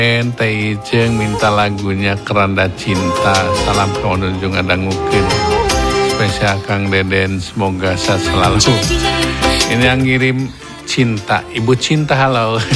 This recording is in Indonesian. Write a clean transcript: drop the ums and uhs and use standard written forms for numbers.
Teh Ijeng minta lagunya Keranda Cinta. Salam kawan ujung adangukeun. Spesial Kang Deden, semoga sehat selalu. Ini yang ngirim Cinta, Ibu Cinta, halo.